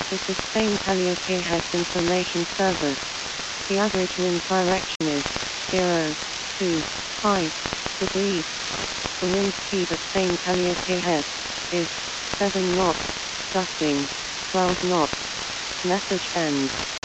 This is Spain Calliope Head Information Service. The average wind direction is 0.25 degrees. The wind speed at Spain Calliope Head is 7 knots, gusting 12 knots. Message ends.